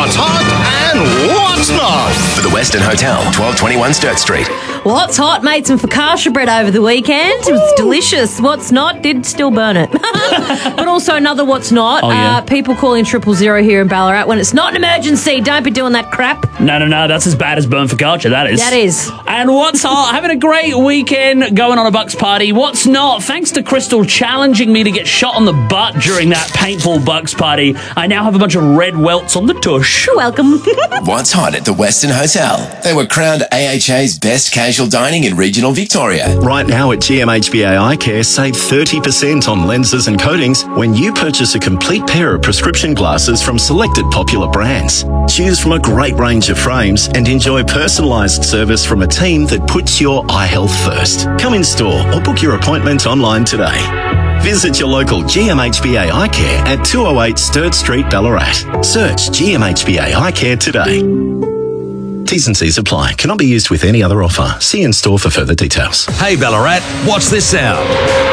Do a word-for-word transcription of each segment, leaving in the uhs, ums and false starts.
what's hot and what's not. For the Western Hotel, twelve twenty-one Sturt Street. What's hot, made some focaccia bread over the weekend. It was delicious. What's not, did still burn it. But also another what's not, Oh, yeah. uh, people calling triple zero here in Ballarat when it's not an emergency. Don't be doing that crap. No, no, no, that's as bad as burnt focaccia, that is. That is. And what's hot? Having a great weekend, going on a Bucks party. What's not? Thanks to Crystal challenging me to get shot on the butt during that painful Bucks party, I now have a bunch of red welts on the tush. You're welcome. What's hot at the Western Hotel? They were crowned A H A's best casual dining in regional Victoria. Right now at G M H B A Eye Care, save thirty percent on lenses and coatings when you purchase a complete pair of prescription glasses from selected popular brands. Choose from a great range of frames and enjoy personalised service from a team that puts your eye health first. Come in store or book your appointment online today. Visit your local G M H B A Eye Care at two oh eight Sturt Street, Ballarat. Search G M H B A Eye Care today. T's and C's apply. Cannot be used with any other offer. See in store for further details. Hey Ballarat, what's this sound?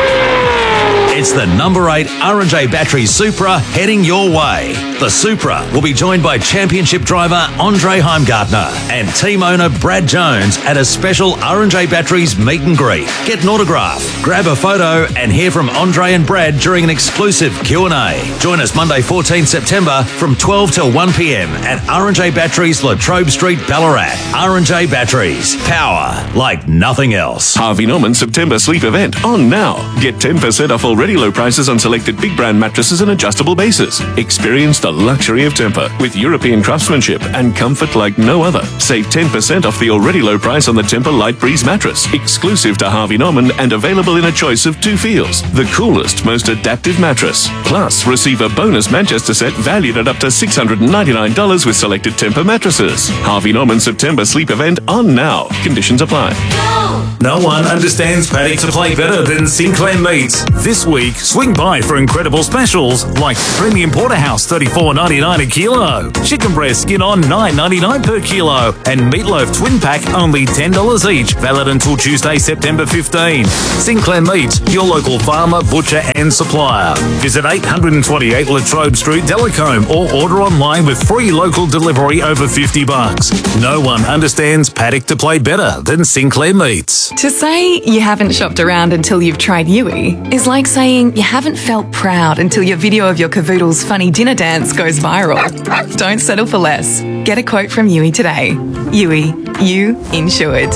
It's the number eight R and J Battery Supra heading your way. The Supra will be joined by championship driver Andre Heimgartner and team owner Brad Jones at a special R and J Batteries meet and greet. Get an autograph, grab a photo and hear from Andre and Brad during an exclusive Q and A. Join us Monday fourteenth September from twelve till one p m at R and J Batteries, Latrobe Street, Ballarat. R and J Batteries, power like nothing else. Harvey Norman September sleep event on now. Get ten percent off already low prices on selected big brand mattresses and adjustable bases. Experience the luxury of Tempur with European craftsmanship and comfort like no other. Save ten percent off the already low price on the Tempur Light Breeze mattress, exclusive to Harvey Norman and available in a choice of two feels. The coolest, most adaptive mattress. Plus, receive a bonus Manchester set valued at up to six hundred ninety-nine dollars with selected Tempur mattresses. Harvey Norman September sleep event on now. Conditions apply. No one understands paddock to play better than Sinclair Meats. This week, swing by for incredible specials like premium porterhouse thirty-four ninety-nine a kilo, chicken breast skin on nine ninety-nine per kilo, and meatloaf twin pack only ten dollars each, valid until Tuesday, September fifteenth. Sinclair Meats, your local farmer, butcher and supplier. Visit eight twenty-eight Latrobe Street, Delacombe, or order online with free local delivery over fifty bucks. No one understands paddock to play better than Sinclair Meats. To say you haven't shopped around until you've tried Yui is like saying you haven't felt proud until your video of your cavoodle's funny dinner dance goes viral. Don't settle for less. Get a quote from Yui today. Yui, you insured.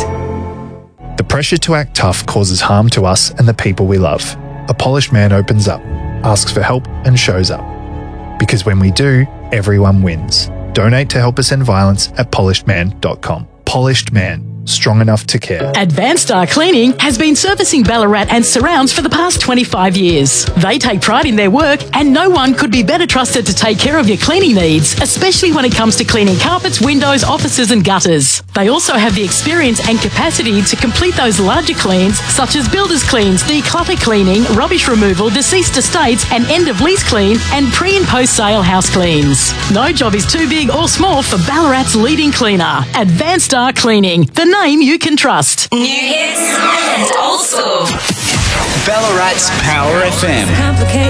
The pressure to act tough causes harm to us and the people we love. A polished man opens up, asks for help and shows up. Because when we do, everyone wins. Donate to help us end violence at polished man dot com. Polished Man. Strong enough to care. Advanced Star Cleaning has been servicing Ballarat and surrounds for the past twenty-five years. They take pride in their work and no one could be better trusted to take care of your cleaning needs, especially when it comes to cleaning carpets, windows, offices and gutters. They also have the experience and capacity to complete those larger cleans such as builder's cleans, declutter cleaning, rubbish removal, deceased estates and end of lease clean and pre and post sale house cleans. No job is too big or small for Ballarat's leading cleaner. Advanced Star Cleaning, the name you can trust. New hits and old school. Ballarat's Power F M. Complicate